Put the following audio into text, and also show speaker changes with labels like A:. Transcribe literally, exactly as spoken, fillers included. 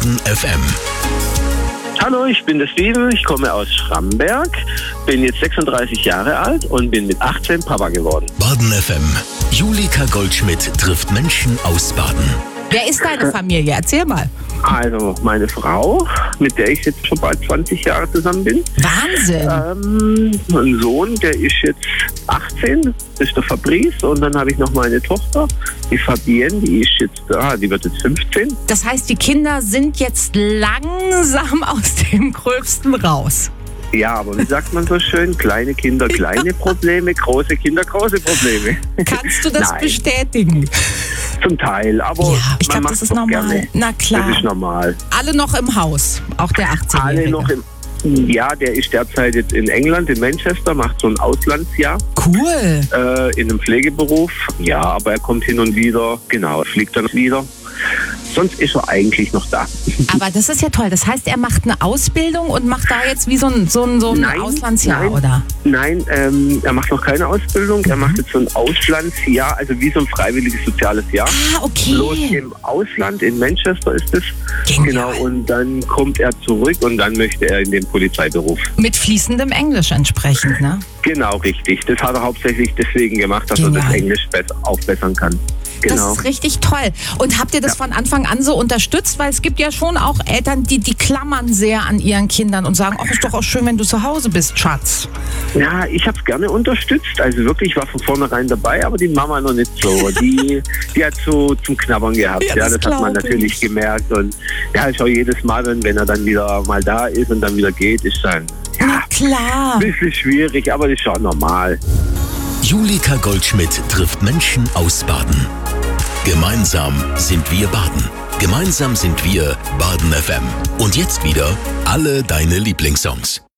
A: Baden F M.
B: Hallo, ich bin der Steven, ich komme aus Schramberg, bin jetzt sechsunddreißig Jahre alt und bin mit achtzehn Papa geworden.
A: Baden F M. Julika Goldschmidt trifft Menschen aus Baden.
C: Wer ist deine Familie? Erzähl mal.
B: Also meine Frau, mit der ich jetzt schon bald zwanzig Jahre zusammen bin.
C: Wahnsinn.
B: Ähm, ein Sohn, der ist jetzt achtzehn, das ist der Fabrice. Und dann habe ich noch meine Tochter, die Fabienne, die ist jetzt, ah, die wird jetzt fünfzehn.
C: Das heißt, die Kinder sind jetzt langsam aus dem Gröbsten raus.
B: Ja, aber wie sagt man so schön? Kleine Kinder, kleine Probleme, große Kinder, große Probleme.
C: Kannst du das
B: Nein.
C: bestätigen?
B: Zum Teil, aber
C: Ja, ich
B: man
C: glaube,
B: macht
C: das ist
B: doch
C: normal.
B: gerne.
C: Na klar.
B: Das ist normal.
C: Alle noch im Haus, auch der achtzehnjährige.
B: Alle noch im... Ja, der ist derzeit jetzt in England, in Manchester, macht so ein Auslandsjahr
C: Cool.
B: äh, in einem Pflegeberuf. Ja, aber er kommt hin und wieder, genau, fliegt dann wieder. Sonst ist er eigentlich noch da.
C: Aber das ist ja toll. Das heißt, er macht eine Ausbildung und macht da jetzt wie so ein, so ein, so ein
B: Nein,
C: Auslandsjahr,
B: nein.
C: oder?
B: Nein, ähm, er macht noch keine Ausbildung. Er macht jetzt so ein Auslandsjahr, also wie so ein freiwilliges soziales Jahr.
C: Ah,
B: Bloß
C: okay.
B: im Ausland, in Manchester ist es.
C: Genial.
B: Genau, und dann kommt er zurück und dann möchte er in den Polizeiberuf.
C: Mit fließendem Englisch entsprechend, ne?
B: Genau, richtig. Das hat er hauptsächlich deswegen gemacht, dass
C: Genial.
B: er das Englisch besser aufbessern kann. Genau.
C: Das ist richtig toll. Und habt ihr das
B: Ja.
C: von Anfang an so unterstützt? Weil es gibt ja schon auch Eltern, die, die klammern sehr an ihren Kindern und sagen, ach, ist doch auch schön, wenn du zu Hause bist, Schatz.
B: Ja, ich habe es gerne unterstützt. Also wirklich, ich war von vornherein dabei, aber die Mama noch nicht so. Die, die hat so zum Knabbern gehabt.
C: Ja,
B: Ja,
C: das
B: das, hat man
C: glaub
B: natürlich
C: ich.
B: gemerkt. Und ja, ich auch jedes Mal, wenn, wenn er dann wieder mal da ist und dann wieder geht, ist dann
C: Na
B: ja,
C: klar.
B: ein bisschen schwierig, aber das ist schon normal.
A: Julika Goldschmidt trifft Menschen aus Baden. Gemeinsam sind wir Baden. Gemeinsam sind wir Baden F M. Und jetzt wieder alle deine Lieblingssongs.